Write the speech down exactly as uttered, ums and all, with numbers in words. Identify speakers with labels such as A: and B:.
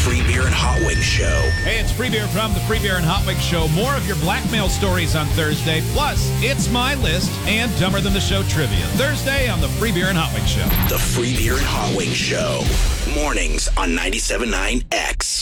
A: Free Beer and Hot Wings Show.
B: Hey, it's Free Beer from the Free Beer and Hot Wings Show. More of your blackmail stories on Thursday. Plus, it's my list and Dumber Than the Show trivia. Thursday on the Free Beer and Hot Wings Show.
A: The Free Beer and Hot Wings Show. Mornings on ninety-seven point nine X.